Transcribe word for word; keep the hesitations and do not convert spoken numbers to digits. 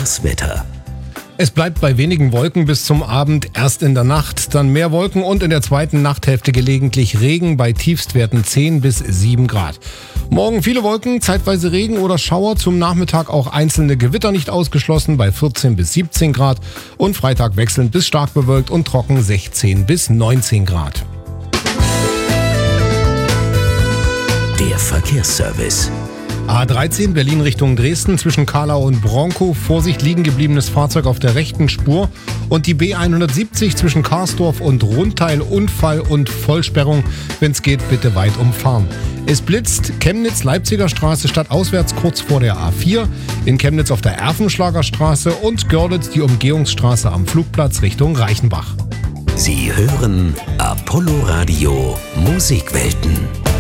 Das Wetter. Es bleibt bei wenigen Wolken bis zum Abend, erst in der Nacht, dann mehr Wolken und in der zweiten Nachthälfte gelegentlich Regen bei Tiefstwerten zehn bis sieben Grad. Morgen viele Wolken, zeitweise Regen oder Schauer, zum Nachmittag auch einzelne Gewitter nicht ausgeschlossen bei vierzehn bis siebzehn Grad und Freitag wechselnd bis stark bewölkt und trocken sechzehn bis neunzehn Grad. Der Verkehrsservice. A dreizehn Berlin Richtung Dresden zwischen Kahlau und Bronkow. Vorsicht, liegen gebliebenes Fahrzeug auf der rechten Spur. Und die B hundertsiebzig zwischen Karsdorf und Rundteil. Unfall und Vollsperrung. Wenn es geht, bitte weit umfahren. Es blitzt Chemnitz-Leipziger Straße stadtauswärts kurz vor der A vier. In Chemnitz auf der Erfenschlager Straße und Görlitz die Umgehungsstraße am Flugplatz Richtung Reichenbach. Sie hören Apollo Radio Musikwelten.